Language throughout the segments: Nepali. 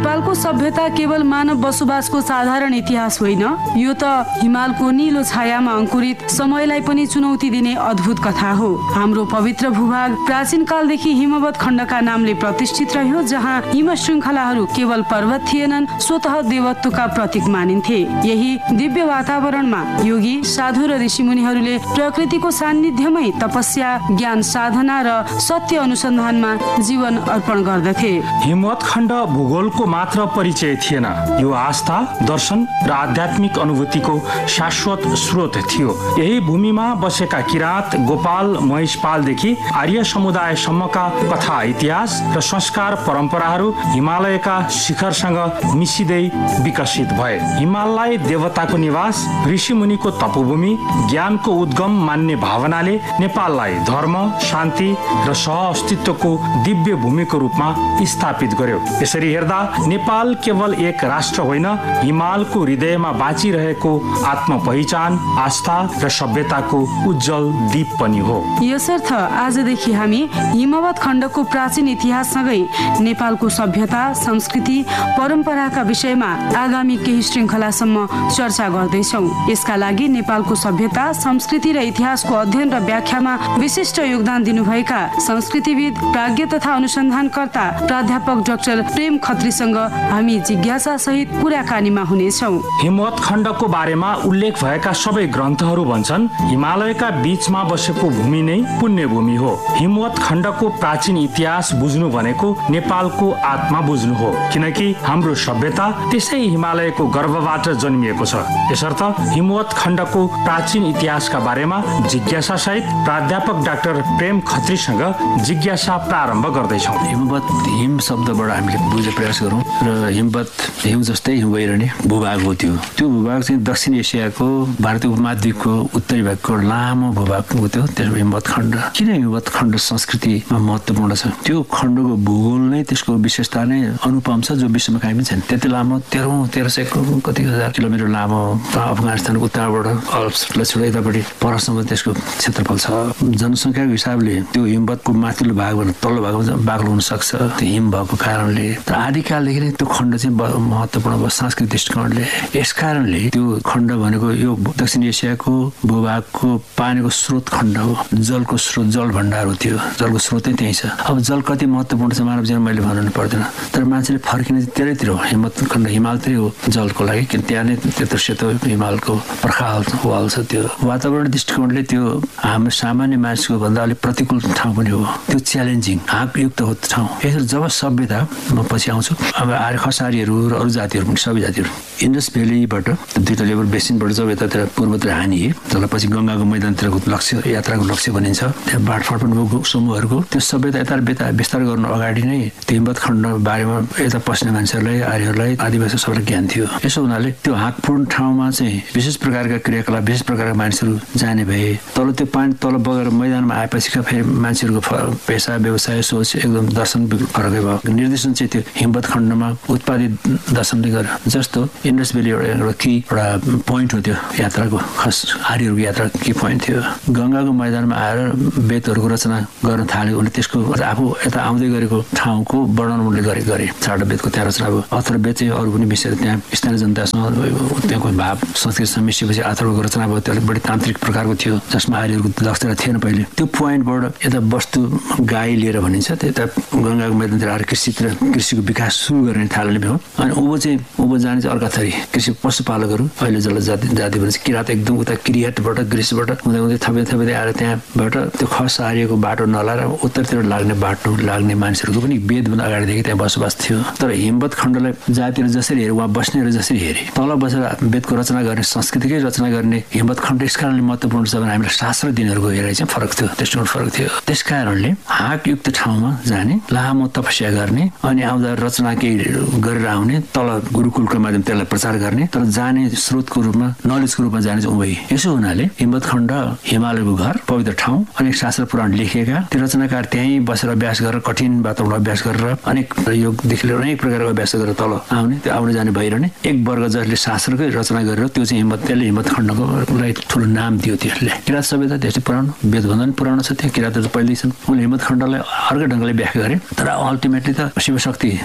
नेपालको सभ्यता केवल मानव बसोबासको साधारण इतिहास होइन, यो त हिमालको निलो छायामा अंकुरित समयलाई पनि चुनौती दिने अद्भुत कथा हो। हाम्रो पवित्र भूभाग प्राचीन कालदेखि हिमवत खण्डका नामले प्रतिष्ठित रह्यो, जहाँ हिम श्रृङ्खलाहरू केवल पर्वत थिएनन्, स्वतः देवत्वका प्रतीक मानिन्थे। यही दिव्य वातावरणमा योगी, साधु र ऋषिमुनिहरूले प्रकृतिको सान्निध्यमै तपस्या, ज्ञान साधना र सत्य अनुसन्धानमा जीवन अर्पण गर्दथे। हिमवत खण्ड भूगोलको मात्र परिचय थिएन, यो आस्था, दर्शन र आध्यात्मिक अनुभूतिको शाश्वत स्रोत थियो। यही भूमिमा बसेका किराँत, गोपाल, महिषपालदेखि आर्य समुदायसम्मका कथा, इतिहास र संस्कार परम्पराहरू हिमालयका शिखरसँग मिसिँदै विकसित भए। हिमाललाई देवताको निवास, ऋषिमुनिको तपोभूमि, ज्ञानको उद्गम मान्ने भावनाले नेपाललाई धर्म, शान्ति र सह-अस्तित्वको दिव्य भूमिको रूपमा स्थापित गर्यो। यसरी हेर्दा नेपाल केवल एक राष्ट्र होइन, हिमालको हृदयमा बाँचिरहेको आत्म पहिचान, आस्था र सभ्यताको उज्जवल दीप पनि हो। यसर्थ आजदेखि हामी हिमवत खण्डको प्राचीन इतिहाससँगै नेपालको सभ्यता, संस्कृति, परम्पराका विषयमा आगामी केही श्रृङ्खलासम्म चर्चा गर्दैछौँ। यसका लागि नेपालको सभ्यता, संस्कृति र इतिहासको अध्ययन र व्याख्यामा विशिष्ट योगदान दिनुभएका संस्कृतिविद, प्राज्ञ तथा अनुसन्धानकर्ता प्राध्यापक डाक्टर प्रेम खत्रीसँग हामी जिज्ञासा सहित कुराकानीमा हुनेछौँ। हिमवत खण्डको बारेमा उल्लेख भएका सबै ग्रन्थहरू भन्छन् हिमालयका बीचमा बसेको भूमि नै पुण्य भूमि हो। हिमवत खण्डको प्राचीन इतिहास बुझ्नु भनेको नेपालको आत्मा बुझ्नु हो, किनकि हाम्रो सभ्यता त्यसै हिमालयको गर्भबाट जन्मिएको छ। यसर्थ हिमवत खण्डको प्राचीन इतिहासका बारेमा जिज्ञासा सहित प्राध्यापक डाक्टर प्रेम खत्रीसँग जिज्ञासा प्रारम्भ गर्दैछौँ। हिमवत, हिम शब्दबाट हामीले बुझ्ने प्रयास गरौँ र हिमवत हिउँ जस्तै गइरहने भूभाग हो। त्यो भूभाग चाहिँ दक्षिण एसियाको भारतीय उपमहाद्वीपको उत्तरी भागको लामो भूभाग हो। त्यसको हिमवत खण्ड किन हिमवत खण्ड संस्कृतिमा महत्त्वपूर्ण छ? त्यो खण्डको भूगोल नै त्यसको विशेषता नै अनुपम छ, जो विश्वमा काहीँ पनि छैन। त्यति लामो 1300 कति हजार किलोमिटर लामो अफगानिस्तानको उत्तरबाट अल्प्सलाई छोडेर यतापट्टि परसम्म त्यसको क्षेत्रफल छ। जनसङ्ख्याको हिसाबले त्यो हिमवतको माथिल्लो भागभन्दा तल्लो भागमा बाक्लो हुन सक्छ, त्यो हिम भएको कारणले। तर आदिकालदेखि नै त्यो खण्ड चाहिँ महत्त्वपूर्ण भयो सांस्कृतिक दृष्टिकोणले। यस कारणले त्यो खण्ड भनेको यो दक्षिण एसियाको भूभागको पानीको स्रोत खण्ड हो। जलको स्रोत, जल भण्डार हो। त्यो जलको स्रोतै त्यही छ। अब जल कति महत्त्वपूर्ण छ मानव जीवन मैले भन्नु पर्दैन, तर मान्छेले फर्किने त्यहीतिर हो। हिमवत खण्ड हिमालतिर हो जलको लागि, किन त्यहाँ नै त्यत्रो सेतो हिमालको पर्खाल वाल छ। त्यो वातावरण दृष्टिकोणले त्यो हाम्रो सामान्य मानिसको भन्दा अलिक प्रतिकूल ठाउँ पनि हो। त्यो च्यालेन्जिङ, आँपयुक्त हो ठाउँ। यसरी जब सभ्यता, म पछि आउँछु, अब आर्य खसारीहरू र अरू जातिहरू पनि सबै जातिहरू इन्डस भ्यालीबाट दुईटा लेभल बेसिनबाट जब यतातिर पूर्वतिर हानिए, जसलाई पछि गङ्गाको मैदानतिरको यात्राको लक्ष्य बनिन्छ, त्यहाँ बाँडफाँड पनि समूहहरूको त्यो सभ्यता यता विस्तार गर्नु अगाडि नै त्यो हिमवत खण्ड बारेमा यता पस्ने मान्छेहरूलाई, आर्यहरूलाई, आदिवासी सबैलाई ज्ञान थियो। यसो हुनाले त्यो हातपूर्ण ठाउँमा चाहिँ विशेष प्रकारका क्रियाकलाप, विशेष प्रकारका मानिसहरू जाने भए। तल त्यो पानी तल बगेर मैदानमा आएपछि फेरि मान्छेहरूको पेसा, व्यवसाय, सोच, एकदम दर्शन फरकै भयो। निर्देशन चाहिँ त्यो हिमवत खण्डमा उत्पादित दर्शनले गर्यो। जस्तो इन्डस भ्याली एउटा पोइन्ट हो त्यो यात्राको, खास आर्यहरूको यात्रा के पोइन्ट थियो। गङ्गाको मैदानमा आएर वेदहरूको रचना गर्न थाल्यो भने त्यसको आफू यता आउँदै गरेको ठाउँको वर्णन उनले गरे। चारवटा वेदको त्यहाँ रचना भयो। अथर्ववेद चाहिँ अरू पनि मिसेर त्यहाँ स्थानीय जनतासँग त्यहाँको भाव संस्कृतिसँग मिसेपछि अथर्वको रचना भयो। त्यो अलिक बढी तान्त्रिक प्रकारको थियो, जसमा आर्यहरूको दक्षता थिएन पहिले। त्यो पोइन्टबाट यता वस्तु गाई लिएर भनिन्छ, त्यता गङ्गाको मैदानतिर आएर कृषिको विकास सुरु गर्ने थाल्ने भयो। अनि उँभो जाने चाहिँ अर्का थरी कृषि पशुपालकहरू, अहिले जसलाई जाति भन्छ किराँत, एकदम उता किरियातबाट ग्रिसबाट हुँदै थप्दै आएर त्यहाँबाट त्यो खस आर्यको बाटो नलाएर उत्तरतिर लाग्ने मानिसहरूको पनि वेदभन्दा अगाडिदेखि त्यहाँ बसोबास थियो। तर हिमवत खण्डलाई जातिहरू जसरी हेरे, उहाँ बस्नेहरू जसरी हेरे, तल बसेर वेदको रचना गर्ने, संस्कृतिकै रचना गर्ने हिमवत खण्ड यस कारणले महत्त्वपूर्ण छ भने हामीलाई शास्त्र दिनहरूको हेराइ चाहिँ फरक थियो, दृष्टिकोण फरक थियो। त्यस कारणले हाँकयुक्त ठाउँमा जाने, लामो तपस्या गर्ने, अनि आउँदा रचना केही गरेर आउने, तल गुरुकुलको माध्यम त्यसलाई प्रचार गर्ने, तर जाने स्रोतको रूपमा, नलेजको रूपमा जाने चाहिँ उभै। यसो हुनाले हिमवत खण्ड हिमालयको घर, पवित्र ठाउँ, अनेक शास्त्र पुराण लेखिएका, त्यो रचनाकार त्यहीँ बसेर अभ्यास गरेर, कठिन वातावरण अभ्यास गरेर, अनेक योगदेखि लिएर अनेक प्रकारको अभ्यास गरेर तल आउने, त्यो आउने जाने भइरहने एक वर्ग जसले शास्त्रकै रचना गरेर त्यो चाहिँ त्यसले हिमवत खण्डको लागि ठुलो नाम दियो। त्यसले किराँत सभ्यता त्यस्तै पुरानो, वेदभन्दा पनि पुरानो छ। त्यहाँ किराँतहरू पहिल्यै छन्। उनले हिमवत खण्डलाई अर्कै ढङ्गले व्याख्या गरे, तर अल्टिमेटली त शिवशक्ति उनीहरूको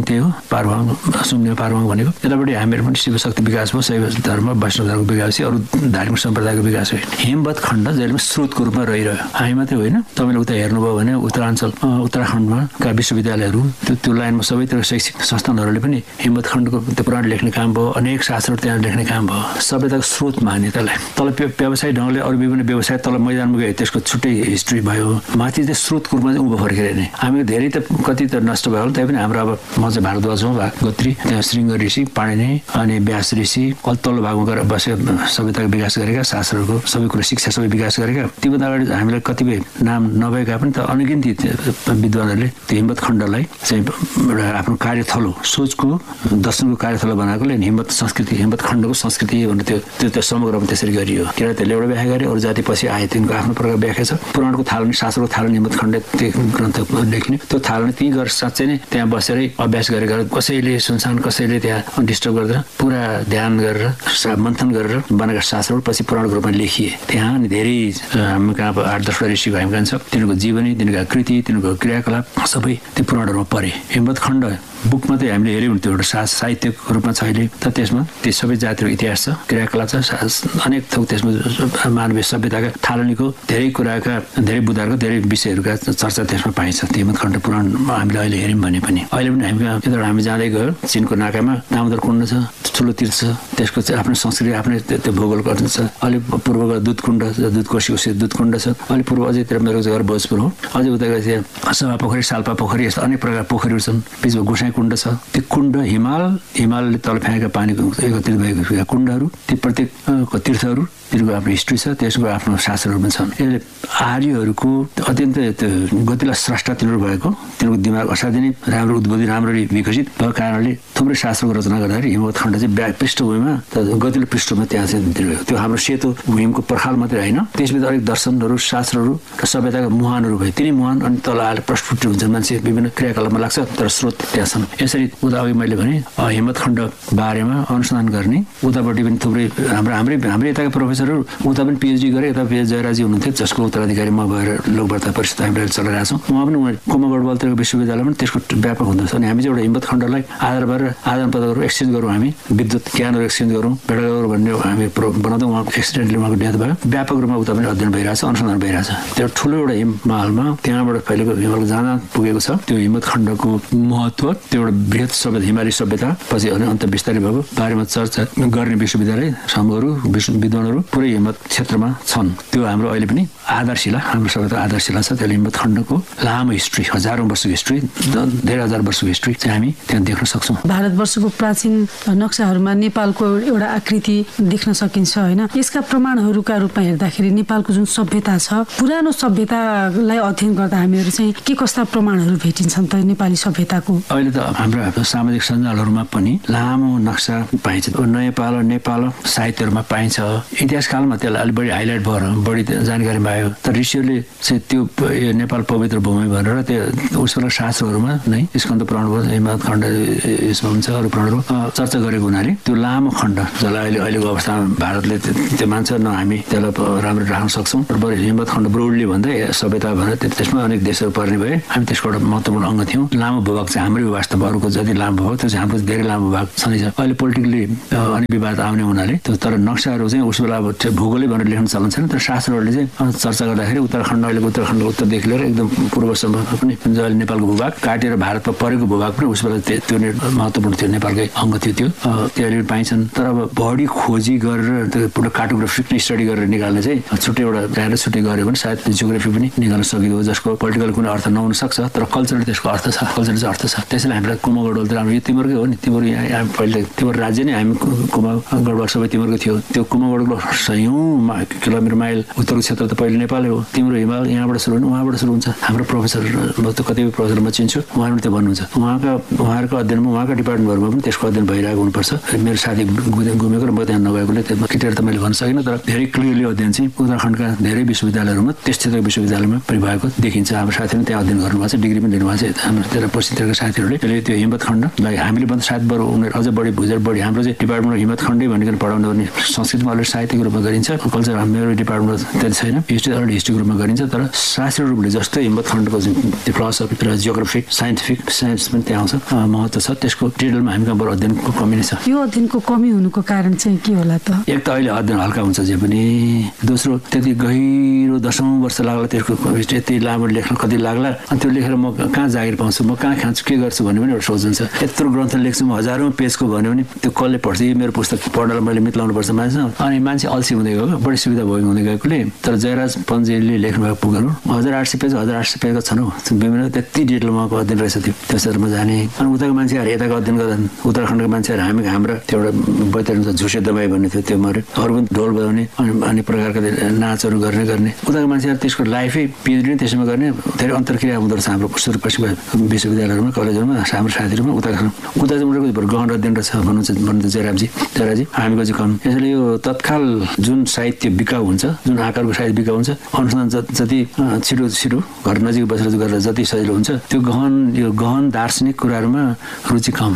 त्यही हो पारवाङ सुम्ने पारवाङ भनेको यतापट्टि हामीहरू पनि शिव शक्ति विकास भयो शैव धर्म वैष्णव धर्मको विकास अरू धार्मिक सम्प्रदायको विकास हो हिमवत खण्ड जहिले पनि स्रोतको रूपमा रहिरह्यो हामी मात्रै होइन तपाईँले उता हेर्नुभयो भने उत्तराञ्चल उत्तराखण्डमा का विश्वविद्यालयहरू त्यो लाइनमा सबैतिर शैक्षिक संस्थानहरूले पनि हिमवत खण्डको त्यो पुराण लेख्ने काम भयो अनेक शास्त्रहरू त्यहाँ लेख्ने काम भयो सभ्यताको स्रोत मान्यतालाई तल व्यवसाय ढङ्गले अरू विभिन्न व्यवसाय तल मैदानमा गयो त्यसको छुट्टै हिस्ट्री भयो माथि चाहिँ स्रोतको रूपमा चाहिँ उँभो फर्केर हेर्ने हामी धेरै त कति त नष्ट भयो होला तैपनि हाम्रो अब म चाहिँ भारद्वाज हौँ गोत्री त्यहाँ श्रृङ्ग ऋषि पाणिनि अनि व्यास ऋषि तल्लो भागमा गएर बसेर सभ्यताको विकास गरेका शास्त्रहरूको सबै कुरा शिक्षा सबै विकास गरेका त्योभन्दा अगाडि हामीलाई कतिपय नाम नभएका पनि त अनगिन्ती विद्वानहरूले त्यो हिमवत खण्डलाई चाहिँ एउटा आफ्नो कार्यथलो सोचको दर्शनको कार्यथलो बनाएकोले हिमवत संस्कृति हिमवत खण्डको संस्कृति भन्ने त्यो समग्रमा त्यसरी गरियो किराँतहरूले एउटा व्याख्या गरे अरू जाति पछि आए तिनको आफ्नो प्रकारको व्याख्या छ पुराणको थालनी शास्त्रको थालनी हिमवत खण्ड त्यो ग्रन्थ लेख्ने त्यो थालनी त्यहीँ गएर साँच्चै नै त्यहाँ बसेरै अभ्यास गरेर कसैले सुनसान कसैले त्यहाँ डिस्टर्ब गर्दैन पुरा ध्यान गरेर मन्थन गरेर बनेका शास्त्रहरू पछि पुराणको रूपमा लेखिए त्यहाँ अनि धेरै हाम्रो कहाँ 8-10 ऋषिको हामी कहाँ छ तिनीहरूको जीवनी तिनीहरूका कृति तिनीहरूको क्रियाकलाप सबै त्यो पुराणहरूमा परे हिमवत खण्ड बुकमा चाहिँ हामीले हेऱ्यौँ भने त्यो एउटा साहित्यको रूपमा छ अहिले त त्यसमा त्यो सबै जातिहरूको इतिहास छ क्रियाकलाप छ अनेक थोक त्यसमा मानवीय सभ्यताका थालनीको धेरै कुराका धेरै बुधाहरूको धेरै विषयहरूका चर्चा त्यसमा पाइन्छ त्यो हिमवत खण्ड पुराण हामीले अहिले हेऱ्यौँ भने पनि अहिले पनि हामी यताबाट हामी जाँदै गयो चिनको नाकामा दामोदर कुण्ड छ ठुलो तीर्थ छ त्यसको चाहिँ आफ्नो संस्कृति आफ्नै त्यो भूगोलको छ अलिक पूर्वको दुध कोशीको दुध कुण्ड छ अलिक पूर्व अझैतिर मेरो घर भोजपुर हो अझै उता गए सभा पोखरी साल्पा पोखरी यस्तो अनेक प्रकारका पोखरीहरू छन् बिचमा गोसाई कुण्ड छ त्यो कुण्ड हिमालले तल फ्याँकेका पानीको एकत्रित भएको कुण्डहरू ती प्रत्येक तीर्थहरू तिनीहरूको आफ्नो हिस्ट्री छ त्यसको आफ्नो शास्त्रहरू पनि छन् यसले आर्यहरूको अत्यन्त गतिला स्रष्टा तिनीहरू भएको तिनीहरूको दिमाग असाध्यै नै राम्रो उद्बोधित राम्ररी विकसित भएको कारणले थुप्रै शास्त्रको रचना गर्दाखेरि हिमवत खण्ड चाहिँ पृष्ठभूमिमा गतिलो पृष्ठमा त्यहाँ चाहिँ त्यो हाम्रो सेतो भूमिको पर्खाल मात्रै होइन त्यसभित्र अनेक दर्शनहरू शास्त्रहरू र सभ्यताका मुहानहरू भए तिनी मुहान अनि तल आएर प्रस्फुट हुन्छन् मान्छे विभिन्न क्रियाकलापमा लाग्छ तर स्रोत त्यहाँ छन् यसरी उता अघि मैले भने हिमवत खण्ड बारेमा अनुसन्धान गर्ने उतापट्टि पनि थुप्रै हाम्रै यताका प्रोफेसरहरू उता पनि पिएचडी गरे यता पिएच जयराजी हुनुहुन्थ्यो जसको उत्तराधिकारी म भएर लोकवार्ता परिषद हामीले चलाइरहेको छौँ उहाँ पनि कुम्भ गढवालतिरको विश्वविद्यालयमा पनि त्यसको व्यापक हुँदछ अनि हामी चाहिँ एउटा हिमवत खण्डलाई आधार भएर आदान प्रदानहरू एक्सचेन्ज गरौँ हामी विद्युत ज्ञानहरू एक्सचेन्ज गरौँ भेडागरौँ भन्ने हामी बनाउँछौँ उहाँको एक्सिडेन्टली उहाँको डेथ भयो व्यापक रूपमा उता पनि अध्ययन भइरहेछ अनुसन्धान भइरहेछ त्यो ठुलो एउटा हिमालमा त्यहाँबाट फैलेको हिमालको जहाँ पुगेको छ त्यो हिमवत खण्डको महत्त्व त्यो एउटा बृहत सभ्यता हिमाली सभ्यता पछि अन्त विस्तारित भएको बारेमा चर्चा गर्ने विश्वविद्यालय समूहहरू विद्वानहरू पुरै हिमवत क्षेत्रमा छन् त्यो हाम्रो अहिले पनि आधारशिला हाम्रो सभ्यता आधारशिला छ त्यसले हिमवत खण्डको लामो हिस्ट्री हजारौं वर्षको हिस्ट्री धेरै हजार वर्षको हिस्ट्री चाहिँ हामी त्यहाँ देख्न सक्छौँ भारतवर्षको प्राचीन नक्साहरूमा नेपालको एउटा आकृति देख्न सकिन्छ होइन यसका प्रमाणहरूका रूपमा हेर्दाखेरि नेपालको जुन सभ्यता छ पुरानो सभ्यतालाई अध्ययन गर्दा हामीहरू चाहिँ के कस्ता प्रमाणहरू भेटिन्छन् त नेपाली सभ्यताको अहिले त हाम्रो सामाजिक सञ्जालहरूमा पनि लामो नक्सा पाइन्छ नेपाल साहित्यहरूमा पाइन्छ इतिहास कालमा त्यसलाई अलिक बढी हाइलाइट भएर बढी जानकारीमा आयो तर ऋषिहरूले चाहिँ त्यो नेपाल पवित्र भूमि भनेर त्यो उसको शास्त्रहरूमा नै स्कन्द पुराण हिमवत खण्ड यसमा हुन्छ अरू पुराणहरू चर्चा गरेको हुनाले त्यो लामो खण्ड जसलाई अहिलेको अवस्थामा भारतले त्यो मान्छ न हामी त्यसलाई राम्रो राख्न सक्छौँ र बरु हिमवत खण्ड ब्रोडली भन्दा सभ्यता भनेर त्यसमा अनेक देशहरू पर्ने भए हामी त्यसको एउटा महत्त्वपूर्ण अङ्ग थियौँ लामो भूभाग चाहिँ हाम्रै वास्तवमा अरूको जति लामो भयो त्यो चाहिँ हाम्रो धेरै लामो भूभाग छँदैछ अहिले पोलिटिकली अनेक विवाद आउने हुनाले तर नक्साहरू चाहिँ उस बेला अब भूगोलै भनेर लेख्न चलन छैन तर शास्त्रहरूले चाहिँ चर्चा गर्दाखेरि उत्तराखण्ड अहिलेको उत्तराखण्डको उत्तरदेखि लिएर एकदम पूर्वसम्म पनि जहिले नेपालको भूभाग काटेर भारतमा परेको भूभाग पनि उस बेला त्यो महत्त्वपूर्ण थियो नेपालकै अङ्ग थियो त्यो अहिले पाइन्छन् तर अब बढी खोजी गरेर त्यो पुरा कार्टोग्राफिक नै स्टडी गरेर निकाल्ने चाहिँ छुट्टै एउटा ल्याएर छुट्टै गऱ्यो भने सायद जियोग्राफी पनि निकाल्न सकिँदो जसको पोलिटिकल कुनै अर्थ नहुन सक्छ तर कल्चरल त्यसको अर्थ छ कल्चरल चाहिँ अर्थ छ त्यसैले हामीलाई कुम्भ गढवाल राम्रो यो तिमीहरूकै हो नि तिमीहरू यहाँ पहिले तिम्रो राज्य नै हामी कुम्भ गढवाल सबै तिमीहरूको थियो त्यो कुम्भ गढवाल सयौँ किलोमिटर माइल उत्तरको क्षेत्र त पहिले नेपालै हो तिम्रो हिमाल यहाँबाट सुरु हुने उहाँबाट सुरु हुन्छ हाम्रो प्रोफेसर म त कतिपय प्रोफेसर म चिन्छु उहाँहरू त्यो भन्नुहुन्छ उहाँहरूको अध्ययनमा उहाँका डिपार्टमेन्टहरूमा पनि त्यसको अध्ययन भइरहेको हुनुपर्छ मेरो साथी घुमेको र म त्यहाँ नगएकोले त्यो क्रिटेरिया त मैले भन्न सकिनँ तर धेरै क्लियरली अध्ययन चाहिँ उत्तराखण्डका धेरै विश्वविद्यालयहरूमा त्यस क्षेत्रको विश्वविद्यालयमा पनि भएको देखिन्छ हाम्रो साथीहरूले त्यहाँ अध्ययन गर्नुभएको छ डिग्री पनि लिनुभएको छ हाम्रो त्यहाँ पश्चिमतिरका साथीहरूले त्यसले त्यो हिम्मत खण्डलाई हामीले भन्दा सायद बरु उनीहरू अझ बढी बुझेर बढी हाम्रो चाहिँ डिपार्टमेन्ट हिम्मत खण्डै भनेर पढाउनु पर्ने संस्कृतमा अलरेडी साहित्यको रूपमा गरिन्छ कल्चर मेरो डिपार्टमेन्ट त्यति छैन हिस्ट्री अलरेडी हिस्ट्रीको रूपमा गरिन्छ तर शास्त्रीय रूपले जस्तै हिम्मत खण्डको त्यो फिलोसफी र जियोग्राफी साइन्टिफिक साइन्स पनि त्यहाँ आउँछ महत्त्व छ त्यसको डिटेलमा हामी कहाँ बरु अध्ययनको कमी नै छ यो अध्ययनको कमी हुनुको कारण चाहिँ के होला त एक त अहिले अध्ययन हल्का हुन्छ जे पनि दोस्रो त्यति गहिरो 10औं वर्ष लाग्ला त्यसको यति लामो लेख्न कति लाग्ला अनि त्यो लेखेर म कहाँ जागिर पाउँछु म कहाँ खान्छु के गर्छु भन्ने पनि एउटा सोच हुन्छ यत्रो ग्रन्थ लेख्छु म हजारौं पेजको भन्यो भने त्यो कसले पढ्छ यो मेरो पुस्तक पढ्नलाई मैले मितलाउनु पर्छ मान्छे अनि मान्छे अल्छी हुँदै गयो बढी सुविधा भयो हुँदै गएकोले तर जयराज पन्जेलले लेख्नुभएको पुगहरू 1800 पेज 1800 पेजको छन् हौ विभिन्न त्यति डिटेलमा अध्ययन रहेछ त्यो त्यसमा जाने अनि उताको मान्छेहरू यताको अध्ययन गर्दा उत्तराखण्डको मान्छेहरू हाम्रा त्यो एउटा बैतडी हुन्छ झुसे दबाई भन्ने थियो त्यो मरे अरू पनि ढोल बजाउने अनि प्रकारका नाचहरू गर्ने उताको मान्छेहरू त्यसको लाइफै पिएचडी त्यसमा गर्ने धेरै अन्तर्क्रिया हुँदो रहेछ हाम्रो सुदूरपश्चिम विश्वविद्यालयहरूमा कलेजहरूमा हाम्रो साथीहरूमा उता चाहिँ उनीहरूको गहन अध्ययन रहेछ भन्नुहुन्छ जयराजी हामीको चाहिँ कम यसैले यो तत्काल जुन साहित्य बिकाउ हुन्छ जुन आकारको साहित्य बिकाउ हुन्छ अनुसन्धान जति छिटो घर नजिक बसेर गरेर जति सजिलो हुन्छ त्यो गहन दार्शनिक कुराहरूमा रुचि कम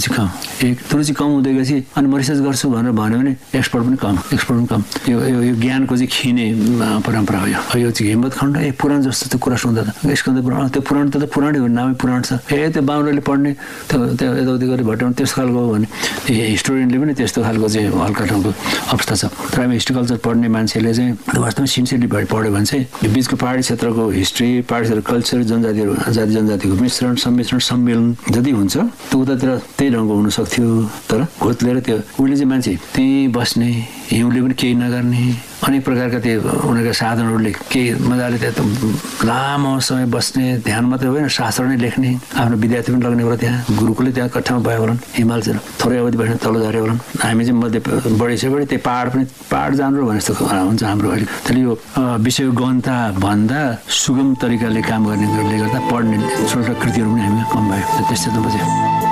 रुचि कम हुँदै गएपछि अनि म रिसर्च गर्छु भनेर भन्यो भने एक्सपर्ट पनि कम यो ज्ञानको चाहिँ खिने परम्परा हो यो चाहिँ हिम्मत खण्ड पुराण जस्तो त्यो कुरा सुन्दा स्कन्द पुराण त्यो पुराण त पुराणै हो नामै पुराण छ त्यो बाहुनले पढ्ने त्यो यताउति गरेर भट्याउने त्यस्तो खालको हो भने हिस्टोरियनले पनि त्यस्तो खालको चाहिँ हल्का ठाउँको अवस्था छ तर हामी हिस्ट्री कल्चर पढ्ने मान्छेले चाहिँ वास्तवमा सिन्सियरली पढ्यो भने चाहिँ यो बिचको पहाडी क्षेत्रको हिस्ट्री पहाडी क्षेत्रको कल्चर जनजातिको मिश्रण सम्मेलन जति हुन्छ त्यो उतातिर त्यही ढङ्गको हुन सक्थ्यो तर घोत्लेर त्यो उसले चाहिँ मान्छे त्यहीँ बस्ने हिउँले पनि केही नगर्ने अनेक प्रकारका त्यो उनीहरूका साधनहरूले केही मजाले त्यहाँ लामो समय बस्ने ध्यान मात्रै होइन शास्त्र नै लेख्ने आफ्नो विद्यार्थी पनि लग्ने होला त्यहाँ गुरुकुलले त्यहाँ कट्ठामा भयो होला हिमाल चाहिँ थोरै अवधि बस्ने तल झरे होला हामी चाहिँ मध्ये बढी त्यो पहाड जानु भने जस्तो हुन्छ हाम्रो अहिले त्यसले यो विषय गहनता भन्दा सुगम तरिकाले काम गर्नेले गर्दा पढ्ने छोटा कृतिहरू पनि हामी कम भयो त्यस्तो बज्यो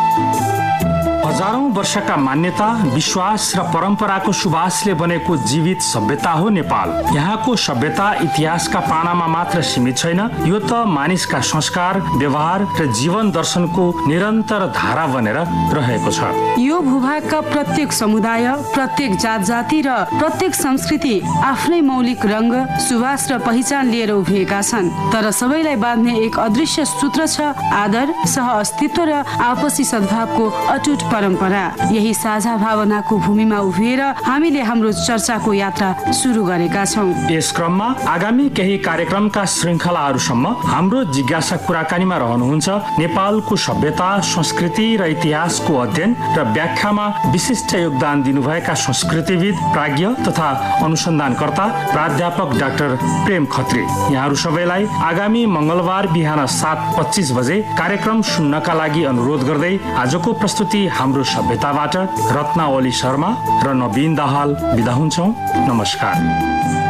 हजारौं वर्षका मान्यता विश्वास र परम्पराको सुवासले बनेको जीवित सभ्यता हो नेपाल यहाँको सभ्यता इतिहासका पानामा मात्र सीमित छैन यो त मानिसका संस्कार व्यवहार र जीवन दर्शनको निरन्तर धारा बनेर रहेको छ यो भूभागका प्रत्येक समुदाय प्रत्येक जात जाति र प्रत्येक संस्कृति आफ्नै मौलिक रंग सुवास र पहिचान लिएर उभिएका छन् तर सबैलाई बाँध्ने एक अदृश्य सूत्र छ आदर सहअस्तित्व र आपसी सद्भावको अटुट परम्परा यही साझा भावनाको भूमिमा उभिएर हामीले हाम्रो चर्चाको यात्रा सुरु गरेका छौं यस क्रममा आगामी केही कार्यक्रमका श्रृंखलाहरूसम्म हाम्रो जिज्ञासा कुराकानीमा रहनुहुन्छ नेपालको सभ्यता संस्कृति र इतिहासको अध्ययन र व्याख्यामा विशिष्ट योगदान दिनुभएका संस्कृतिविद प्राज्ञ तथा अनुसन्धानकर्ता प्राध्यापक डाक्टर प्रेम खत्री यहाँहरू सबैलाई आगामी मंगलबार बिहान 7:25 बजे कार्यक्रम सुन्नका लागि अनुरोध गर्दै आजको प्रस्तुति हाम्रो सभ्यताबाट रत्नावली शर्मा र नवीन दाहाल बिदा हुन्छौं नमस्कार